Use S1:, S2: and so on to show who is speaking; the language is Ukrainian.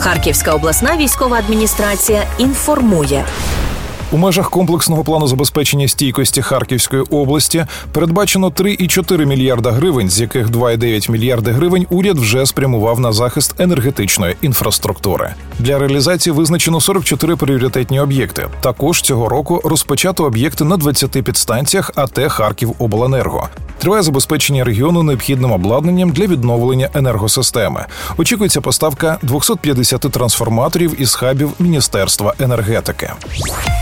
S1: Харківська обласна військова адміністрація інформує.
S2: У межах комплексного плану забезпечення стійкості Харківської області передбачено 3,4 мільярда гривень, з яких 2,9 мільярди гривень уряд вже спрямував на захист енергетичної інфраструктури. Для реалізації визначено 44 пріоритетні об'єкти. Також цього року розпочато об'єкти на 20 підстанціях АТ «Харківобленерго». Триває забезпечення регіону необхідним обладнанням для відновлення енергосистеми. Очікується поставка 250 трансформаторів із хабів Міністерства енергетики.